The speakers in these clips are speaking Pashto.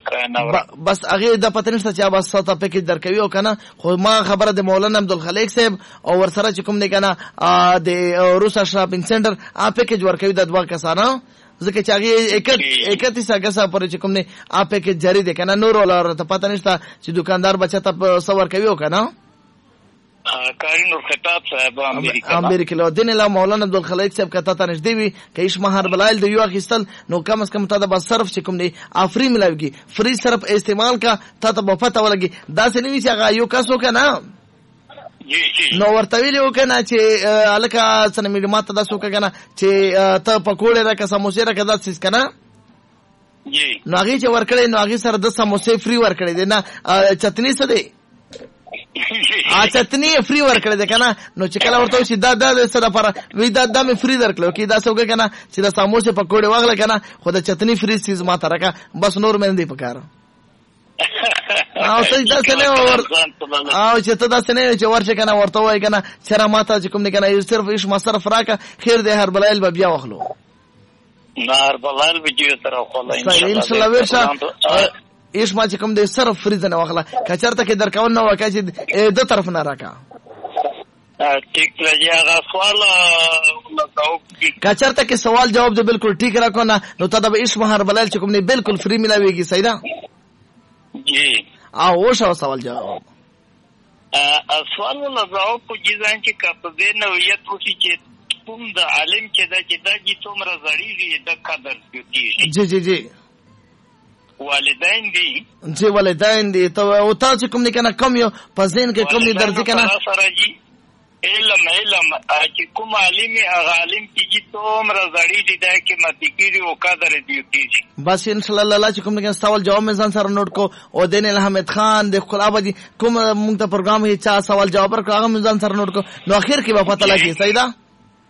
بس هغه د پته نشته چې بس تا پکیج درکوي او کنه خو ما خبره د مولانا عبدالخلیق صاحب او ورسره چې کوم دی کنه د روسا شاپینګ سنټر پکیج ورکوي د دوه کسانه ځکه چې هغه 31 اگست پر چې کوم نه پکیج جاری دی کنه نور ولا ته پته نشته چې دکاندار بچا ته سور کوي او کنه کاری نور خطاب صاحب امریکا له دین له مولانا عبدالخلیق صاحب کته ته نږدې وي کایش مہر بلایل د یو اخیستل نو کم از کم ته د صرف چې کوم دی افری ملاويږي فری صرف استعمال کا ته په پته ولګي دا څه نیوي چې هغه یو کاسو کنه نو ورته ویلو کنه چې الکه سن میډمات دا سو کنه چې ته پکوړه را کا سموسه را کدا څه کنه جی نو هغه چې ورکړې نو هغه سره د سموسه فری ورکړې دی نه چتنی څه دی چتنی فری ورکړې ده کنه نو چې کله ورته شي دا سره پر وی دا مې فری درکړو کی دا څوګه کنه چې دا سموسه پکوړې واغله کنه خو د چتنی فری چیز ما ترکا بس نور مې نه دی پکاره او څه دا څه نه او چې ته دا څه نه چې ورشه کنه ورته وای کنه چر ماته چې کوم نه کنه صرف ایش مصرف راکا خیر دې هر بلایل به بیا واخلو نار بلایل به جوړ تر خو ان شاء الله ورشه ایش ما چې کوم دې صرف فریز نه واخله کچرته کې درکاون نو وکړي چې د طرف نه راکا ٹھیک لګي هغه سوال کچرته کې سوال جواب دې بالکل ٹھیک راکو نه نو ته د ایش مہر بلایل چې کوم دې بالکل فری ملاويږي صحیح ده جی او شو سوال جواب سوال ولا جواب په ځان چې کپدې نویت وشي چې کوم د عالم چې دا چې څومره زړیږي د قدر کوي جی جی جی والدین دي جی والدین دي ته او تاسو کوم نه کنه کم یو پزین کې کوم درځي کنه سره جی علم چې کوم عالم عالم چې څومره زړی دي دا کې متکیری او قدر دی کیږي بس ان شاء الله چې کوم نه سوال جواب مې ځان سره نوٹ کو او دین احمد خان د خلابه دي کوم موږ ته پروګرام هي چا سوال جواب ورکړه هغه مې ځان سره نوٹ کو نو اخر کې به پته لګي صحیح ده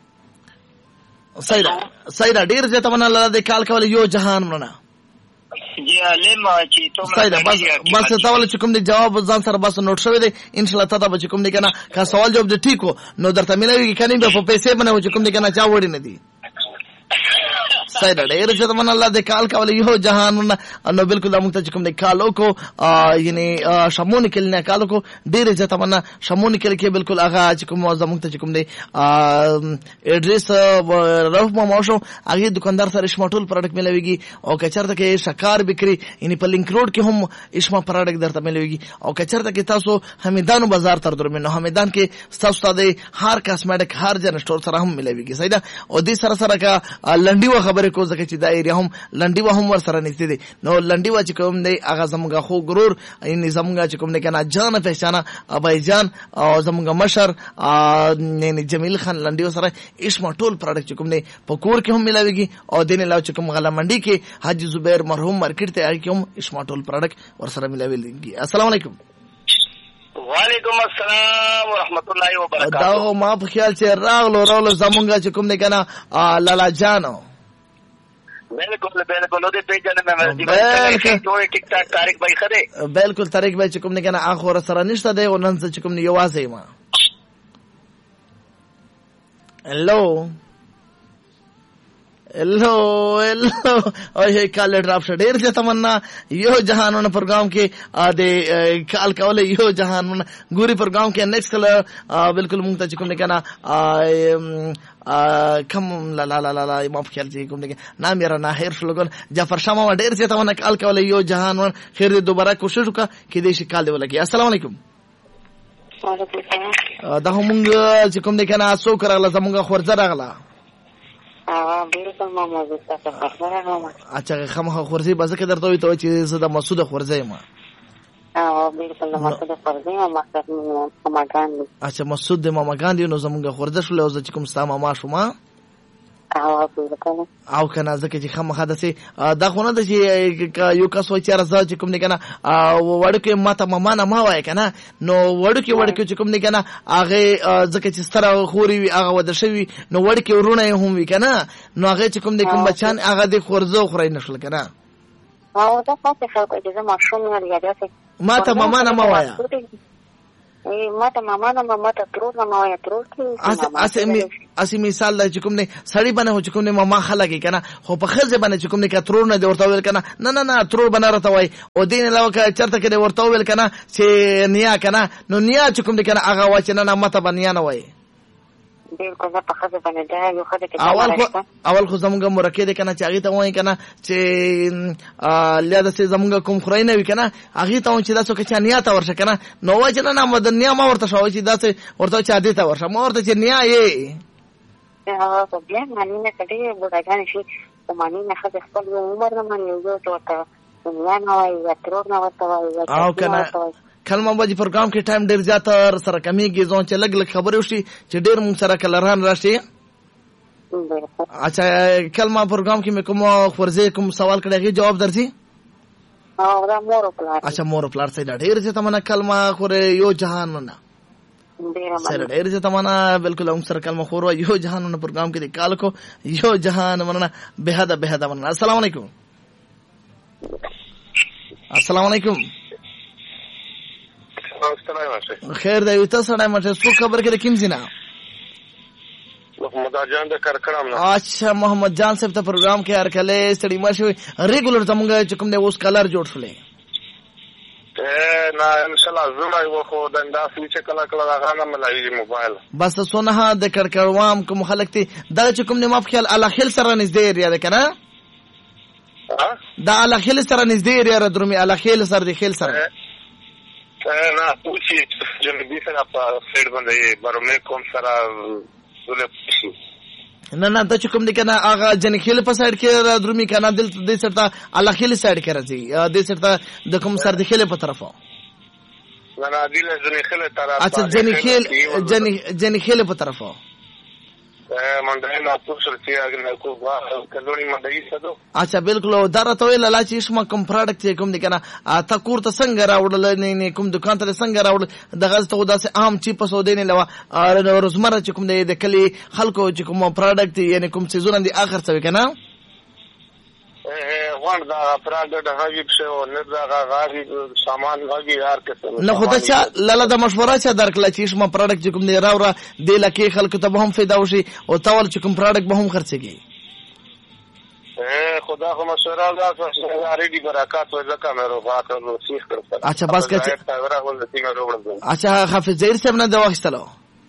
صحیح ده ډیر ځته ونه الله د کال کول یو جهان مننه جی علم چې څومره بس ته ول چې کوم دی جواب ځان سره بس نوٹ شوی دی ان شاء الله ته به کوم دی کنه کا سوال جواب دی ټیکو نو درته ملوي کني به په پیسې باندې چې کوم دی کنه چا وړي نه دی صحیح ده ډیر ځته من الله د کال کول یو جهان نو بالکل موږ ته کوم دی کالو کو یعنی شمون کله نه کالو کو ډیر ځته من شمون کله کې بالکل هغه چې کوم موږ ته کوم دی ایڈریس روف ما موشو هغه دکاندار سره شمټول پروډکټ ملويږي او کچرته کې شکار بکری یعنی په لینک روډ کې هم اشما پروډکټ درته ملويږي او کچرته کې تاسو حمیدانو بازار تر درمه نو حمیدان کې تاسو ته هر کاسمیټک هر جن سٹور سره هم ملويږي صحیح ده او دې سره سره کا لنډي و خبره کو ځکه چې دا ایریا هم لنډي و هم ور سره نږدې دي نو لنډي و چې کوم دی هغه زموږه خو غرور یعنی زموږه چې کوم نه کنه جان پہچانا ابای جان او زموږه مشر یعنی جمیل خان لنډي و سره اشما ټول پروډکټ کوم دی په کور کې هم ملاويږي او دین لا چې کوم غلا منډي کې حاجی زبیر مرحوم مارکیټ ته هغه کوم اشما ټول پروډکټ ور سره ملاويږي السلام علیکم وعلیکم السلام ورحمت الله وبرکاته دا ما په خیال چې راغلو زمونږه چې کوم نه کنه لالا جانو بالکل د پیجن مې جوړ ټیک ټاک طارق بھائی خره بالکل طارق بھائی چې کوم نه کنه اخر سره نشته دی او نن چې کوم نه یوازې ما هلو او هي کال ډراپ شډیر چې تمنا یو جهانونه پروګرام کې د کال کوله یو جهانونه ګوري پروګرام کې نیکسٹ کله بالکل مونږ ته کوم نه کنه کم لا لا لا لا ما په خیال چې کوم نه نام یې را نه هیر شلګون جعفر شاه ما ډیر چې تمنا کال کوله یو جهانونه خیر دوباره کوشش وکړه کې دې شي کال دی ولګي السلام علیکم دا همغه چې کوم نه کنه سو کړل زمونږه خورځه راغله بالکل ما موضوع ته خبره غواړم اچھا خامخا خورځي بس کې درته وي ته چې زه د مسعود خورځي ما بالکل د مسعود خورځي ما مقصد ماما ګاندي اچھا مسعود د ماما ګاندي نو زمونږ خورځه شو لوز چې کوم ستا ماما شوما او کنه ځکه چې خامخا دسي دا خونه د یو کس وای چې راځي چې کوم نه کنه وړکه ماته ماما نه ما وای کنه نو وړکه چې کوم نه کنه هغه ځکه چې ستاره خوري وي هغه ود شوی نو وړکه ورونه هم وي کنه نو هغه چې کوم نه کوم بچان هغه د خورزو خوري نشل کنه او دا څه خلکو چې زما شوم نه یاداسه ماته ماما نه ما وای ماته ماما نه ماته ترور نه ما ترور کې اسی مثال د کوم نه سړی بنه هو کوم نه ماما خلګي کنه خو په خزه بنه کوم نه کترور نه ورته ویل کنه نه ترور بنه راته وای او دین له وکړه چرته کې ورته ویل کنه چې نیا کنه نو نیا کوم نه کنه هغه واچ نه ماته بنیا نه وای بالکل په خزه بنه دا یو خزه کې اول خو زمونږ مرکه ده کنه چې هغه ته وای کنه چې لیاده سي زمونږ کوم خورای نه وی کنه هغه ته چې تاسو کې نیا ته ورشه کنه نو وای چې نه مدنیا ما ورته شو چې تاسو ورته چې عادت ورشه ما ورته چې نیا یې هغه بیا مانی نه کړي بوډاګان شي او مانی نه خزه خپل عمر نه مانی یو ته نیا نه وای ترور نه ورته وای او کنه کلمه باندې پروګرام کې ټایم ډیر زیات سره کمیږي ځون چې لګ خبرې وشي چې ډیر مونږ سره کلران راشي اچھا کلمه پروګرام کې مې کوم خورځې کوم سوال کړی غي جواب درځي دا مور پلار اچھا مور پلار سره ډیر چې تمنه کلمه خورې یو جهان نه سره ډیر چې تمنه بالکل هم سره کلمه خور یو جهان نه پروګرام کې کال کو یو جهان مننه بهدا مننه السلام علیکم السلام علیکم خیر دی تاسو نه مته څو خبر کې کوم زینا محمد جان د کرکړم نه اچھا محمد جان صاحب ته پروګرام کې هر کله سړی ماشوي ریګولر زمونږ چې کوم دی اوس کلر جوړ شولې نه ان شاء الله زما یو خو د انداز چې کله هغه نه ملایي موبایل بس سونه د کرکړوام کوم خلک ته دا چې کوم دی ما په خیال الاخل سره نږدې ایریا ده کنه دا الاخل سره نږدې ایریا را درومي الاخل سره د خیل سره نه پوچی جنبی سره په سیډ باندې برمه کوم سره ولې پوچی نه دا چې کوم دی کنه هغه جنخیل په سایډ کې درومي کنه دل دې سره الاخیل سایډ کې راځي دې سره د کوم سر د خیل په طرفه نه دل جنخیل طرف اچھا جنخیل په طرفه منډای نه پوښتل چې هغه کو کلونی منډای سدو اچھا بالکل درته ویل لا چې اسمه کوم پروډکټ کوم دی کنه تا کور ته څنګه راوړل نه کوم دکان ته څنګه راوړل د غاز ته داسې عام چی په سودې نه لوا روزمره چې کوم دی د کلی خلکو چې کوم پروډکټ یعنی کوم سيزونه دي اخر څه کنه وان دا پروډکټ هغه څه نه دا غاغي سامان هغه یار کسه نه خدای چې لاله د مشوره چې درکله چې اسمه پروډکټ کوم دی راوړه د لکه خلکو ته به هم فایده وشي او تول چې کوم پروډکټ به هم خرڅيږي خدا خو مشوره دا چې اړې برکات ورکا مې روغه کړو سیخ کړو اچھا بس کچ اچھا حافظ زهیر صاحب نه دا واخستلو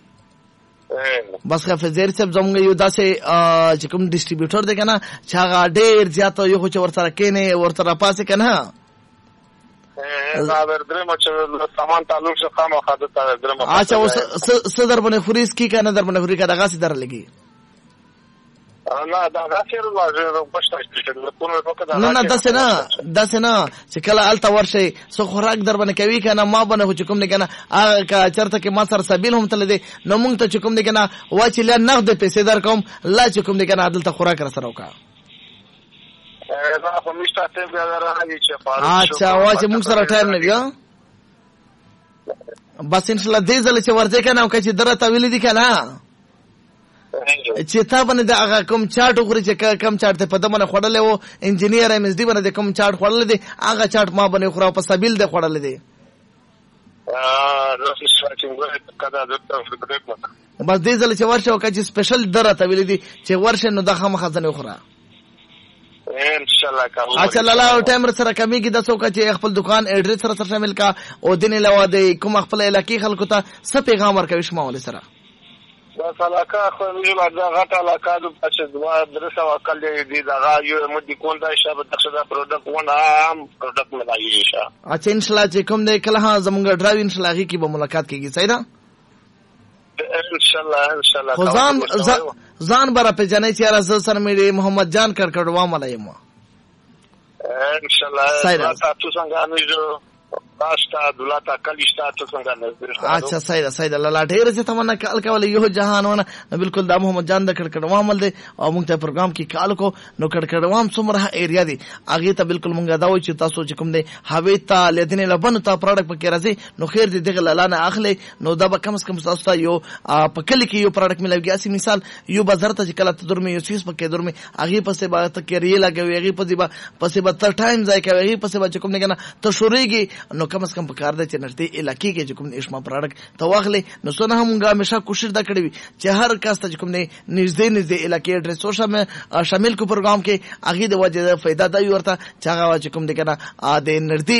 بس حافظ زهیر صاحب زموږ یو داسې چې کوم ډیسټریبیوټر دی کنه چې هغه ډیر زیات یو خو چې ورته کینه ورته پاسه کنه دا درمه چې سامان تعلق څخه خامخا د درمه اچھا صدر باندې خوريس کی کنه در باندې خوري کا دغه سي در لګي نه دا غاخر واځو پښتاشته نه داسې نه چې کله الته ورشي سو خوراک در باندې کوي کنه ما باندې چې کوم نه کنه هغه چرته کې ما سره سبیل هم تل دي نو مونږ ته چې کوم نه کنه واچ له نقد پیسې در کوم لا چې کوم نه کنه عدالت خوراک را سره وکا دا خو مشته ته بیا راځي چې فارغ اچھا واچ مونږ سره ټایم نه بیا بس ان شاء الله دې ځل چې ورځي کنه او چې درته ویل دي کنه چې تا باندې د هغه کوم چارت وګوري چې کوم چارت په دمنه خړلې وو انجینیر ام اس ډي باندې کوم چارت خړلې دي هغه چارت ما باندې خورا په سبیل د خړلې دي بس دې ځل چې ورشه وکړي چې سپیشل درته ویل دي چې ورشه نو د خامخ ځنه خورا ان شاء الله کوم اچھا لاله ټایم سره کمی کې د څوک چې خپل دکان ایډریس سره شامل کا او دین علاوه د کوم خپل علاقې خلکو ته څه پیغام ورکوي شمول سره دا علاقه خو موږ دا غټه علاقه د چې دوا درسه وکړل دي دا یو مدي کول دا شابه د پروډکټ ونه عام پروډکټ ملایي شه اچھا ان شاء الله چې کوم دی کله زمونږ ډرایو ان شاء الله کې به ملاقات کیږي صحیح ده ان شاء الله ځان برا په جنې چې راز سره مې محمد جان کړکړوا ملایم ان شاء الله تاسو څنګه اميزو پاستا دولتا کلیشتا ته څنګه نه اچھا صحیح الله ډیر څه تمنا کال کول یو جهانونه بالکل د محمد جان د کړکړوا عمل دی او موږ ته پروګرام کې کال کو نو کړکړوام څومره ایریا دی هغه ته بالکل موږ دا و چې تاسو چې کوم دی هوی ته لدینه لبن ته پروډکټ پکې راځي نو خیر دې دغه لاله اخلي نو دا به کم از کم تاسو ته یو په کلی کې یو پروډکټ ملوي اسی مثال یو بازار ته چې کله ته درمه یو سیس پکې درمه هغه پسې به ته کېری لګوي هغه پسې به تر ټایم ځای کوي هغه پسې به کوم نه کنه ته شوريږي نو کم از کم په کار ده چې نږدې علاقې کې چې کوم اشما پراډکټ ته واخلې. نو څونه هم موږ همیشه کوشش دا کړې وي چې هر کس ته چې کوم دی نږدې علاقې اډرسو شامل کو پروګرام کې هغې د وجې فایده دا وي ورته چې هغه چې کوم دی که نه د نږدې